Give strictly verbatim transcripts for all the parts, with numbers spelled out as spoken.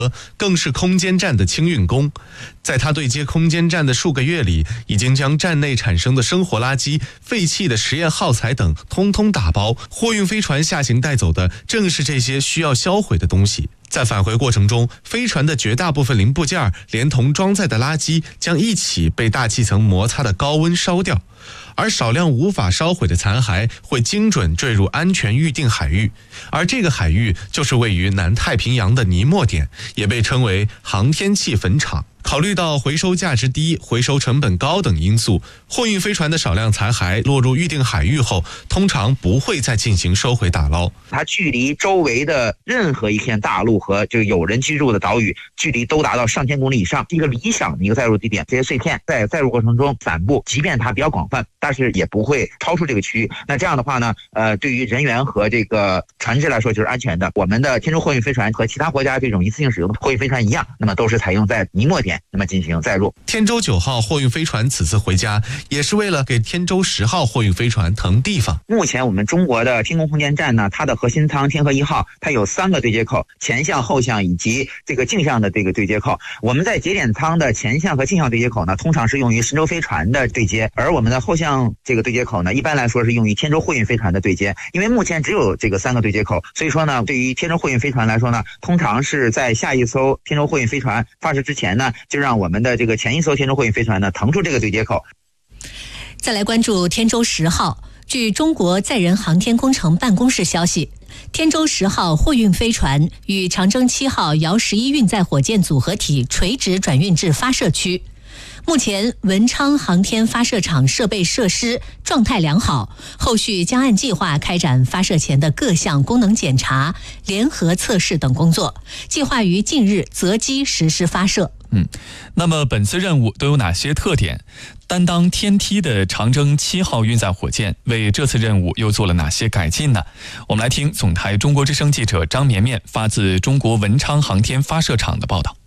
更是空间站的清运工。在他对接空间站的数个月里，已经将站内产生的生活垃圾、废弃的实验耗材等通通打包，货运飞船下行带走的正是这些需要销毁的东西。在返回过程中，飞船的绝大部分零部件连同装载的垃圾将一起被大气层摩擦的高温烧掉，而少量无法烧毁的残骸会精准坠入安全预定海域，而这个海域就是位于南太平洋的尼莫点，也被称为航天器坟场。考虑到回收价值低、回收成本高等因素，货运飞船的少量残骸落入预定海域后，通常不会再进行收回打捞。 它距离周围的任何一片大陆和就有人居住的岛屿，距离都达到上千公里以上，一个理想的一个载入地点。这些碎片在载入过程中散布，即便它比较广泛，但是也不会超出这个区域。那这样的话呢，呃，对于人员和这个船只来说就是安全的。我们的天舟货运飞船和其他国家这种一次性使用的货运飞船一样，那么都是采用在尼莫点那么进行载入。 天舟九号货运飞船此次回家，也是为了给天舟十号货运飞船腾地方。 目前我们中国的天宫空间站呢，它的核心舱天河一号，它有三个对接口，前向、后向以及这个径向的这个对接口。我们在节点舱的前向和径向对接口呢，通常是用于神舟飞船的对接，而我们的后向这个对接口呢，一般来说是用于天舟货运飞船的对接。因为目前只有这个三个对接口，所以说呢，对于天舟货运飞船来说呢，通常是在下一艘天舟货运飞船发射之前呢，就让我们的这个前一艘天舟货运飞船呢腾出这个对接口。 再来关注天舟十号。据中国载人航天工程办公室消息，天舟十号货运飞船与长征七号遥十一运载火箭组合体垂直转运至发射区。目前文昌航天发射场设备设施状态良好，后续将按计划开展发射前的各项功能检查、联合测试等工作，计划于近日择机实施发射。 嗯，那么本次任务都有哪些特点？担当天梯的长征七号运载火箭为这次任务又做了哪些改进呢？我们来听总台中国之声记者张绵绵发自中国文昌航天发射场的报道。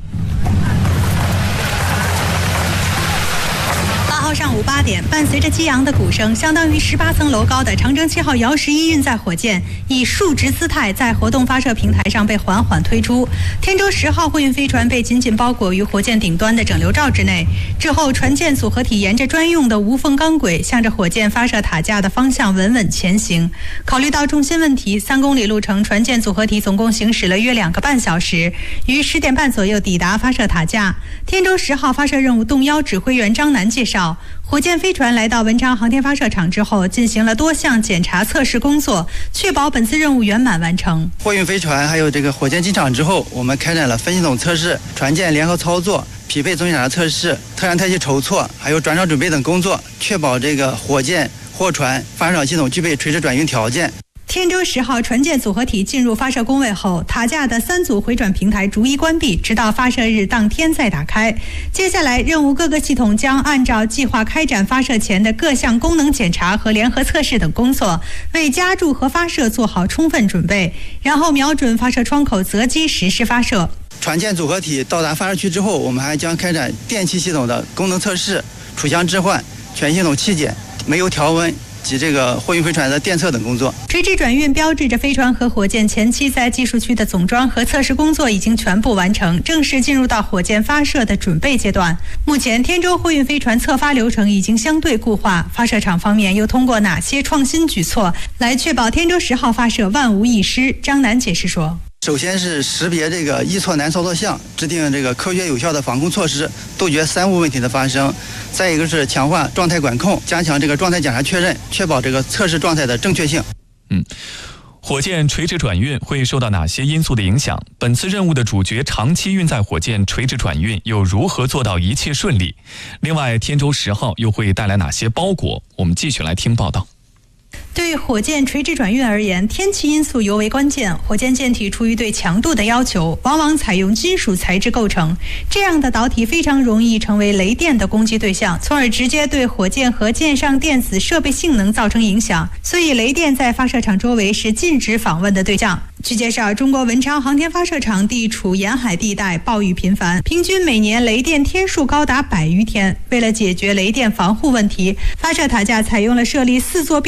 上午八点，伴随着激昂的鼓声，相当于十八层楼高的长征七号遥十一运载火箭以竖直姿态在活动发射平台上被缓缓推出。天舟十号货运飞船被紧紧包裹于火箭顶端的整流罩之内。之后，船舰组合体沿着专用的无缝钢轨，向着火箭发射塔架的方向稳稳前行。考虑到重心问题，三公里路程，船舰组合体总共行驶了约两个半小时，于十点半左右抵达发射塔架。天舟十号发射任务动幺指挥员张楠介绍，火箭飞船来到文昌航天发射场之后，进行了多项检查测试工作，确保本次任务圆满完成。 货运飞船还有这个火箭进场之后，我们开展了分系统测试、船舰联合操作、匹配总检查测试、特燃特器筹措，还有转场准备等工作，确保这个火箭、货船发射场系统具备垂直转运条件。 天舟十号船舰组合体进入发射工位后，塔架的三组回转平台逐一关闭，直到发射日当天再打开。接下来，任务各个系统将按照计划开展发射前的各项功能检查和联合测试等工作，为加注和发射做好充分准备，然后瞄准发射窗口择机实施发射。 船舰组合体到达发射区之后，我们还将开展电气系统的功能测试、储箱置换、全系统气检、煤油调温及这个货运飞船的电测等工作。 垂直转运标志着飞船和火箭前期在技术区的总装和测试工作已经全部完成，正式进入到火箭发射的准备阶段。目前天舟货运飞船测发流程已经相对固化，发射场方面又通过哪些创新举措来确保天舟十号发射万无一失？张楠解释说， 首先是识别这个易错难操作项，制定这个科学有效的防控措施，杜绝三无问题的发生。再一个是强化状态管控，加强这个状态检查确认，确保这个测试状态的正确性。 嗯，火箭垂直转运会受到哪些因素的影响？本次任务的主角长期运载火箭垂直转运又如何做到一切顺利？另外，天舟十号又会带来哪些包裹？我们继续来听报道。 对火箭垂直转运而言，天气因素尤为关键。火箭舰体出于对强度的要求，往往采用金属材质构成，这样的导体非常容易成为雷电的攻击对象，从而直接对火箭和舰上电子设备性能造成影响。所以，雷电在发射场周围是禁止访问的对象。据介绍，中国文昌航天发射场地处沿海地带，暴雨频繁，平均每年雷电天数高达百余天。为了解决雷电防护问题，发射塔架采用了设立四座避雷塔和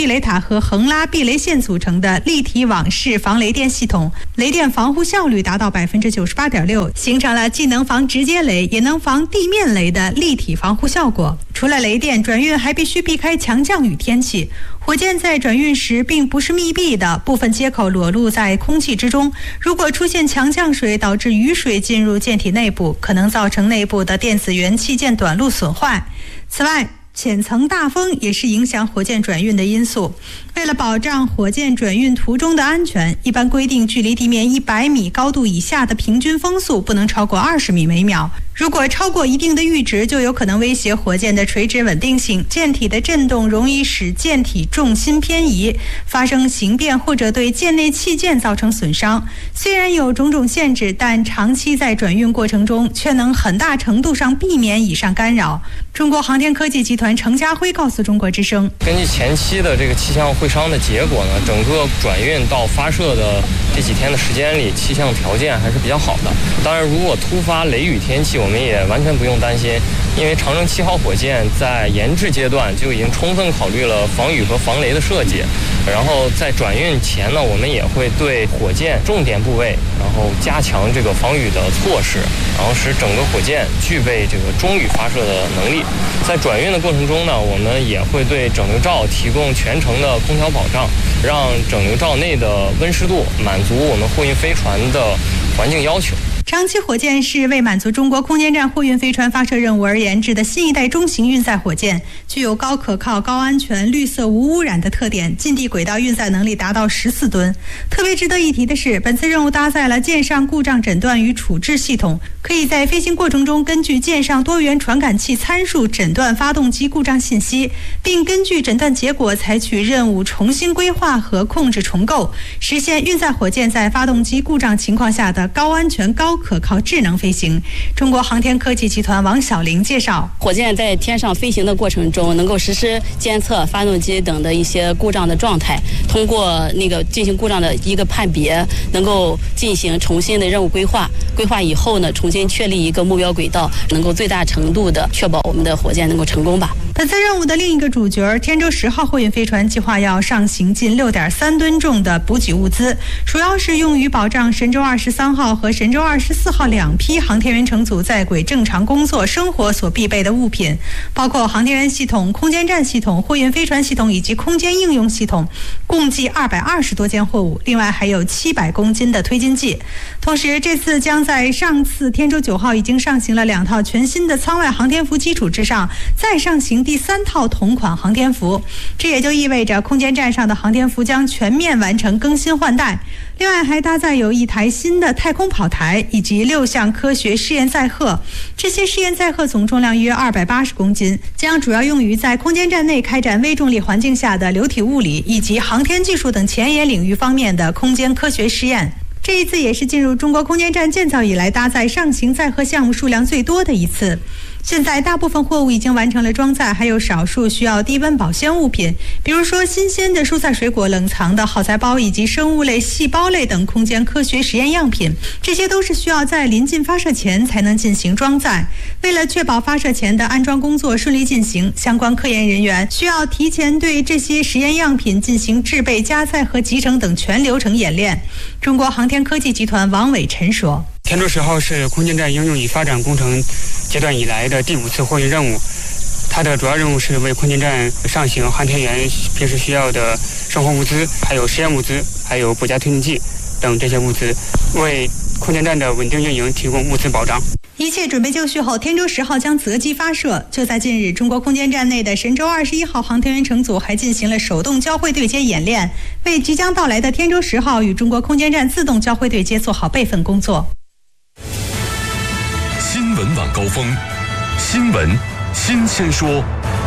和横拉避雷线组成的立体网式防雷电系统，雷电防护效率达到百分之九十八点六，形成了既能防直接雷也能防地面雷的立体防护效果。除了雷电，转运还必须避开强降雨天气。火箭在转运时并不是密闭的，部分接口裸露在空气之中。如果出现强降水导致雨水进入舰体内部，可能造成内部的电子元器件短路损坏。此外，浅层大风也是影响火箭转运的因素。为了保障火箭转运途中的安全，一般规定距离地面一百米高度以下的平均风速不能超过二十米每秒。如果超过一定的阈值，就有可能威胁火箭的垂直稳定性。舰体的震动容易使舰体重心偏移，发生形变或者对舰内器件造成损伤。虽然有种种限制，但长期在转运过程中却能很大程度上避免以上干扰。中国航天科技集团程家辉告诉中国之声， 根据前期的这个气象会商的结果呢，整个转运到发射的这几天的时间里，气象条件还是比较好的。当然，如果突发雷雨天气，我们也完全不用担心，因为长征七号火箭在研制阶段就已经充分考虑了防雨和防雷的设计。然后在转运前呢，我们也会对火箭重点部位，然后加强这个防雨的措施，然后使整个火箭具备这个中雨发射的能力。在转运的过程中呢，我们也会对整流罩提供全程的空调保障，让整流罩内的温湿度满足我们货运飞船的环境要求。 长期火箭是为满足中国空间站货运飞船发射任务而研制的新一代中型运载火箭，具有高可靠、高安全、绿色无污染的特点，近地轨道运载能力达到十四吨。特别值得一提的是，本次任务搭载了舰上故障诊断与处置系统，可以在飞行过程中根据舰上多元传感器参数诊断发动机故障信息，并根据诊断结果采取任务重新规划和控制重构，实现运载火箭在发动机故障情况下的高安全、高可靠智能飞行。中国航天科技集团王晓玲介绍， 火箭在天上飞行的过程中，能够实时监测发动机等的一些故障的状态，通过那个进行故障的一个判别，能够进行重新的任务规划。规划以后呢，重新确立一个目标轨道，能够最大程度的确保我们的火箭能够成功吧。 本次任务的另一个主角天舟十号货运飞船计划要上行近六点三吨重的补给物资，主要是用于保障神舟二十三号和神舟二十四号两批航天员乘组在轨正常工作生活所必备的物品，包括航天员系统、空间站系统、货运飞船系统以及空间应用系统，共计二百二十多件货物，另外还有七百公斤的推进剂。同时，这次将在上次天舟九号已经上行了两套全新的舱外航天服基础之上，再上行第三套同款航天服，这也就意味着空间站上的航天服将全面完成更新换代。另外还搭载有一台新的太空跑台以及六项科学试验载荷，这些试验载荷总重量约二百八十公斤，将主要用于在空间站内开展微重力环境下的流体物理以及航天技术等前沿领域方面的空间科学实验。这一次也是进入中国空间站建造以来搭载上行载荷项目数量最多的一次。现在大部分货物已经完成了装载，还有少数需要低温保鲜物品，比如说新鲜的蔬菜水果、冷藏的耗材包以及生物类、细胞类等空间科学实验样品，这些都是需要在临近发射前才能进行装载。为了确保发射前的安装工作顺利进行，相关科研人员需要提前对这些实验样品进行制备、加载和集成等全流程演练。中国航天科技集团王伟晨说， 天舟十号是空间站应用与发展工程阶段以来的第五次货运任务，它的主要任务是为空间站上行航天员平时需要的生活物资，还有实验物资，还有补加推进剂等这些物资，为空间站的稳定运营提供物资保障。 一切准备就绪后，天舟十号将择机发射。就在近日，中国空间站内的神舟二十一号航天员乘组还进行了手动交会对接演练，为即将到来的天舟十号与中国空间站自动交会对接做好备份工作。 新闻晚高峰，新闻新鲜说。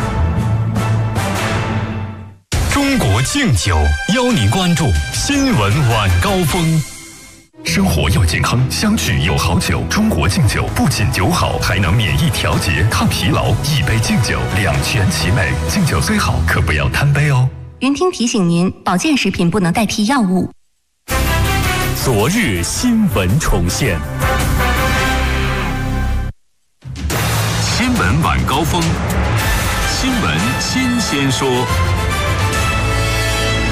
中国敬酒邀您关注新闻晚高峰。生活要健康，相聚有好酒。中国敬酒不仅酒好，还能免疫调节、抗疲劳。一杯敬酒，两全其美。敬酒虽好，可不要贪杯哦。 云听提醒您，保健食品不能代替药物。 昨日新闻重现。新闻晚高峰，新闻新鲜说。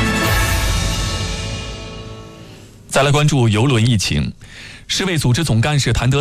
再来关注邮轮疫情，世卫组织总干事谭德